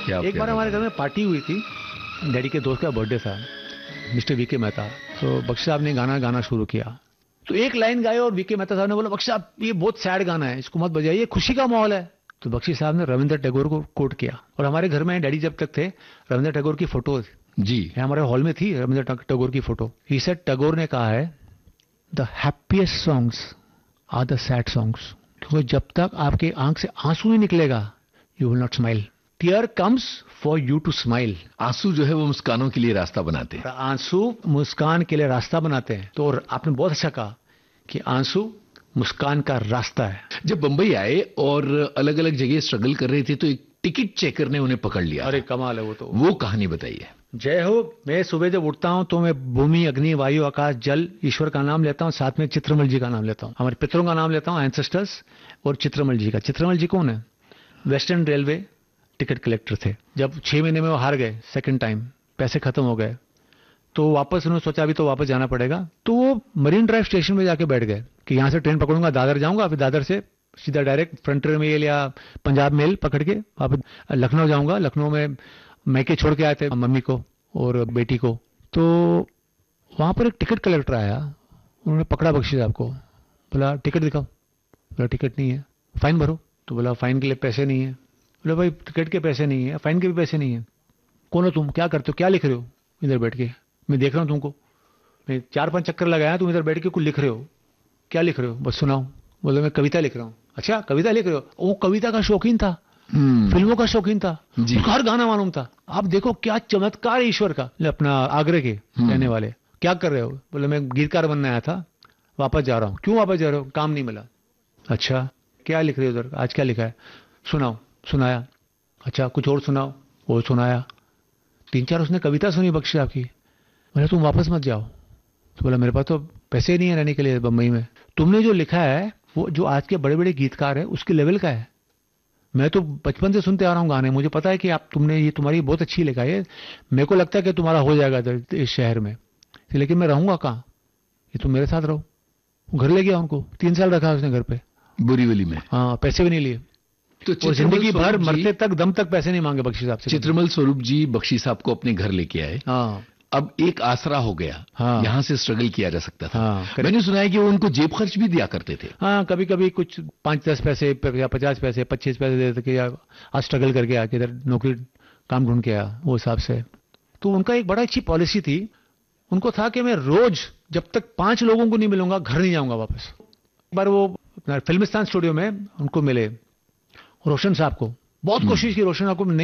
एक बार हमारे घर में पार्टी हुई थी, डैडी के दोस्त का बर्थडे था, मिस्टर वीके मेहता। तो बख्शी साहब ने गाना गाना शुरू किया, तो एक लाइन गाए और वीके मेहता साहब ने बोला, बख्शी साहब ये बहुत सैड गाना है, इसको मत बजाइए, खुशी का माहौल है। तो बख्शी साहब ने रविंद्र टैगोर को कोट किया, और हमारे घर में डैडी जब तक थे रविंद्र टैगोर की फोटो जी हमारे हॉल में थी, रविंद्र टैगोर की फोटो। ही सेड, टैगोर ने कहा है, the happiest songs are the sad songs, क्योंकि जब तक आपके आंख से आंसू नहीं निकलेगा, you will not smile. Tier comes for you to smile. आंसू जो है वो मुस्कानों के लिए रास्ता बनाते हैं। आंसू मुस्कान के लिए रास्ता बनाते हैं। तो आपने बहुत अच्छा कहा कि आंसू मुस्कान का रास्ता है। जब बंबई आए और अलग अलग जगह स्ट्रगल कर रहे थे, तो एक टिकट चेकर ने उन्हें पकड़ लिया। अरे कमाल है वो कहानी बताइए। जय हो। मैं सुबह जब उठता हूं तो मैं भूमि, अग्नि, वायु, आकाश, जल, ईश्वर का नाम लेता हूं, साथ में चित्रमल जी का नाम लेता हूं, हमारे पितरों का नाम लेता हूं, एंसेस्टर्स, और चित्रमल जी का। चित्रमल जी कौन है? वेस्टर्न रेलवे टिकट कलेक्टर थे। जब 6 महीने में वो हार गए सेकंड टाइम, पैसे खत्म हो गए, तो वापस उन्होंने सोचा अभी तो वापस जाना पड़ेगा, तो वो मरीन ड्राइव स्टेशन में जाके बैठ गए कि यहां से ट्रेन पकड़ूंगा, दादर जाऊंगा, फिर दादर से सीधा डायरेक्ट फ्रंटियर मेल या पंजाब मेल पकड़ के वापस लखनऊ जाऊंगा। लखनऊ में मैके छोड़ के आए थे मम्मी को और बेटी को। तो वहां पर एक टिकट कलेक्टर आया, उन्होंने पकड़ा बख्शी साहब को, बोला टिकट दिखाओ। बोला टिकट नहीं है। फाइन भरो। तो बोला फाइन के लिए पैसे नहीं है। बोला भाई टिकट के पैसे नहीं है, फाइन के भी पैसे नहीं है। कौन हो तुम, क्या करते हो, क्या लिख रहे हो इधर बैठ के? मैं देख रहा हूं तुमको, मैं 4-5 चक्कर लगाया, तुम इधर बैठ के कुछ लिख रहे हो, क्या लिख रहे हो, बस सुनाओ। बोले मैं कविता लिख रहा हूँ। अच्छा कविता लिख रहे हो? वो कविता का शौकीन था, फिल्मों का शौकीन था, हर गाना मालूम था। आप देखो क्या चमत्कार ईश्वर का। अपना आगरे के रहने वाले, क्या कर रहे हो? बोले मैं गीतकार बनने आया था, वापस जा रहा हूँ। क्यों वापस जा रहे हो? काम नहीं मिला। अच्छा क्या लिख रहे हो उधर, आज क्या लिखा है? सुनाओ। सुनाया। अच्छा कुछ और सुनाओ। वो सुनाया। 3-4 उसने कविता सुनी बख्शी साहब की। बोले तुम वापस मत जाओ। तो बोला मेरे पास तो पैसे ही नहीं है रहने के लिए बम्बई में। तुमने जो लिखा है वो जो आज के बड़े बड़े गीतकार है उसके लेवल का है। मैं तो बचपन से सुनते आ रहा हूँ गाने, मुझे पता है कि आप तुमने ये तुम्हारी बहुत अच्छी लिखा है, मेरे को लगता है कि तुम्हारा हो जाएगा इस शहर में, लेकिन मैं रहूंगा कहाँ? ये तुम मेरे साथ रहो। घर ले गया उनको, 3 साल रखा उसने घर पे, बोरीवली में। हाँ, पैसे भी नहीं लिए। तो जिंदगी भर मरते तक दम तक पैसे नहीं मांगे बख्शी साहब से। चित्रमल स्वरूप जी बख्शी साहब को अपने घर लेके आए। हाँ। अब एक आसरा हो गया। हाँ। यहाँ से स्ट्रगल किया जा सकता था। हाँ, मैंने सुना है कि वो उनको जेब खर्च भी दिया करते थे। हाँ, कभी कभी कुछ 5-10 पैसे या 50 पैसे 25 पैसे देते कि यार आज स्ट्रगल करके आके इधर नौकरी काम ढूंढ के आया, वो हिसाब से। तो उनका एक बड़ा अच्छी पॉलिसी थी, उनको था कि मैं रोज जब तक 5 लोगों को नहीं मिलूंगा घर नहीं जाऊंगा वापस। एक बार वो फिल्मिस्तान स्टूडियो में उनको मिले, रोशन साहब को, बहुत कोशिश की रोशन साहब को